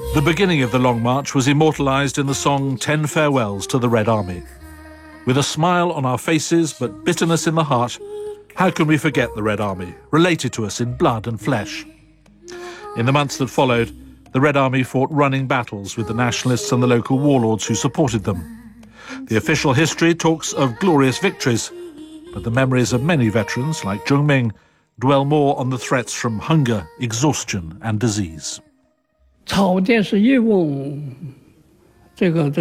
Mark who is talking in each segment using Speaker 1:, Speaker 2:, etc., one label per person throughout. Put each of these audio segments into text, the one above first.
Speaker 1: The beginning of the Long March was immortalised in the song 10 Farewells to the Red Army. With a smile on our faces but bitterness in the heart, how can we forget the Red Army, related to us in blood and flesh? In the months that followed, the Red Army fought running battles with the nationalists and the local warlords who supported them. The official history talks of glorious victories, but the memories of many veterans, like Zheng Ming, dwell more on the threats from hunger, exhaustion and disease.
Speaker 2: 草甸是一瓮，这个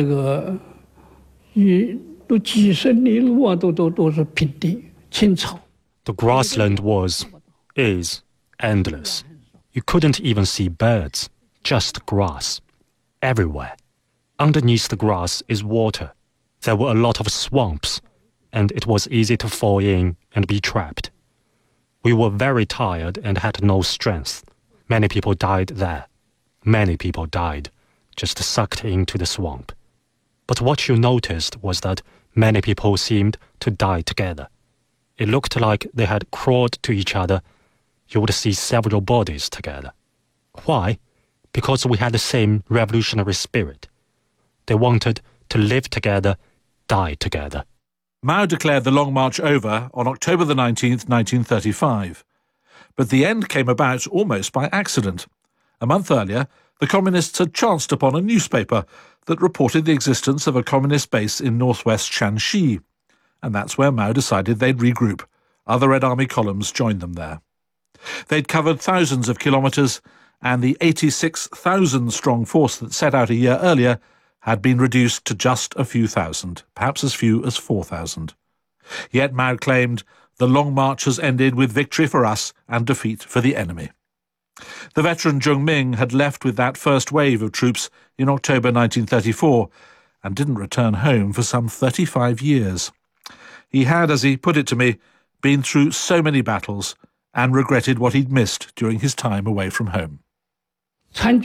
Speaker 2: 都几十里路啊，都是平地青草。
Speaker 3: The grassland is endless. You couldn't even see birds, just grass. Everywhere. Underneath the grass is water. There were a lot of swamps, and it was easy to fall in and be trapped. We were very tired and had no strength. Many people died there. Many people died, just sucked into the swamp. But what you noticed was that many people seemed to die together. It looked like they had crawled to each other. You would see several bodies together. Why? Because we had the same revolutionary spirit. They wanted to live together, die together.
Speaker 1: Mao declared the Long March over on October the 19th, 1935. But the end came about almost by accident. A month earlier, the communists had chanced upon a newspaper that reported the existence of a communist base in northwest Shanxi. And that's where Mao decided they'd regroup. Other Red Army columns joined them there. They'd covered thousands of kilometres, and the 86,000-strong force that set out a year earlier had been reduced to just a few thousand, perhaps as few as 4,000. Yet Mao claimed, the Long March has ended with victory for us and defeat for the enemy. The veteran Zheng Ming had left with that first wave of troops in October 1934 and didn't return home for some 35 years. He had, as he put it to me, been through so many battles and regretted what he'd missed during his time away from home.
Speaker 3: I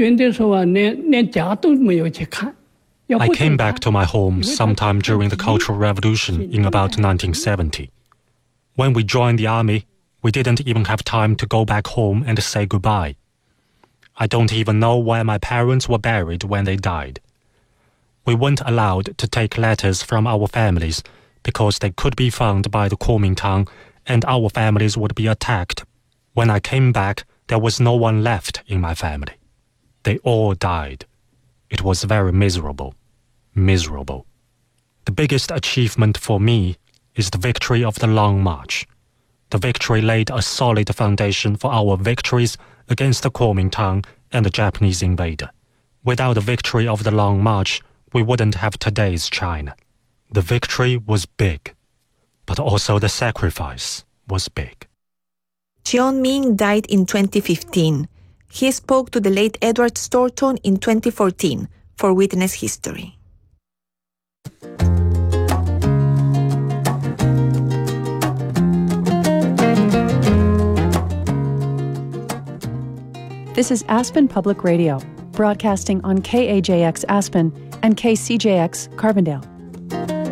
Speaker 3: came back to my home sometime during the Cultural Revolution in about 1970. When we joined the army, we didn't even have time to go back home and say goodbye. I don't even know where my parents were buried when they died. We weren't allowed to take letters from our families because they could be found by the Kuomintang and our families would be attacked. When I came back, there was no one left in my family. They all died. It was very miserable. Miserable. The biggest achievement for me is the victory of the Long March. The victory laid a solid foundation for our victories against the Kuomintang and the Japanese invader. Without the victory of the Long March, we wouldn't have today's China. The victory was big, but also the sacrifice was big.
Speaker 4: Zheng Ming died in 2015. He spoke to the late Edward Storton in 2014 for Witness History.
Speaker 5: This is Aspen Public Radio, broadcasting on KAJX Aspen and KCJX Carbondale.